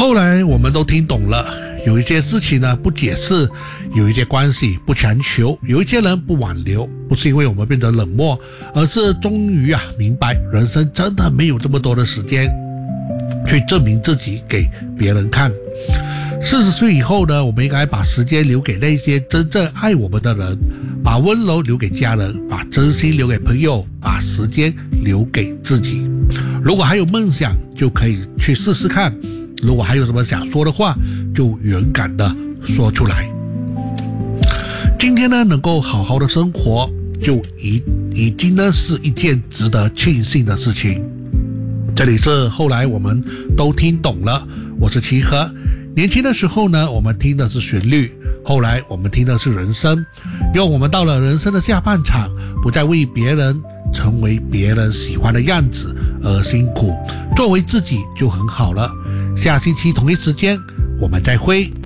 后来我们都听懂了，有一些事情呢不解释，有一些关系不强求，有一些人不挽留，不是因为我们变得冷漠，而是终于明白人生真的没有这么多的时间去证明自己给别人看。40岁以后呢，我们应该把时间留给那些真正爱我们的人，把温柔留给家人，把真心留给朋友，把时间留给自己。如果还有梦想，就可以去试试看，如果还有什么想说的话，就勇敢的说出来。今天呢，能够好好的生活，就已经呢是一件值得庆幸的事情。这里是后来我们都听懂了，我是齐和。年轻的时候呢，我们听的是旋律，后来我们听的是人生。因为我们到了人生的下半场，不再为别人成为别人喜欢的样子而辛苦，作为自己就很好了。下星期同一时间我们再会。